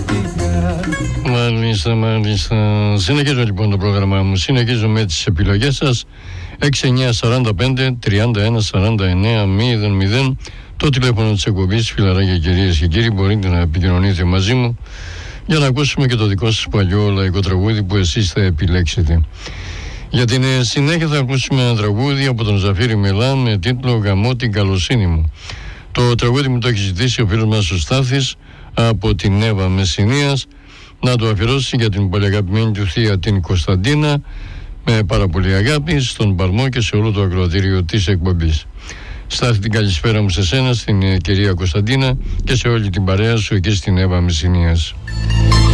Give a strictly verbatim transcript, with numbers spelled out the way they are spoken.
Μάλιστα, μάλιστα. Συνεχίζω λοιπόν το πρόγραμμά μου. Συνεχίζω με τις επιλογές σας. έξι εννιά σαράντα πέντε τριάντα ένα σαράντα εννέα μηδέν μηδέν. Το τηλέφωνο της εκπομπής, φιλαράκια, κυρίες και κύριοι, μπορείτε να επικοινωνείτε μαζί μου για να ακούσουμε και το δικό σας παλιό λαϊκό τραγούδι που εσείς θα επιλέξετε. Για την συνέχεια θα ακούσουμε ένα τραγούδι από τον Ζαφύρη Μελά με τίτλο «Γαμώ την καλοσύνη μου». Το τραγούδι μου το έχει ζητήσει ο φίλος μας ο Στάθης από την Εύα Μεσσηνίας να το αφιερώσει για την πολύ αγαπημένη του θεία την Κωνσταντίνα, με πάρα πολύ αγάπη στον Παλμό και σε όλο το ακροατήριο της εκπομπής. Στάθη, την καλησπέρα μου σε σένα, στην κυρία Κωνσταντίνα και σε όλη την παρέα σου εκεί στην Εύα Μεσσηνίας.